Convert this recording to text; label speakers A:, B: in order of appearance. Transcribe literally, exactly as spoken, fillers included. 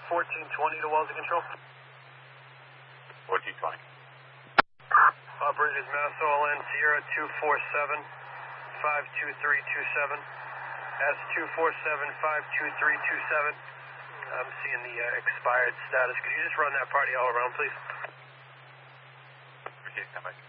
A: fourteen twenty to Wellesley Control.
B: fourteen twenty.
A: Operators Mass O L N Sierra two four seven, five two three two seven. S two four seven, five two three two seven. I'm seeing the uh, expired status. Could you just run that party all around, please?
B: Okay, stand by.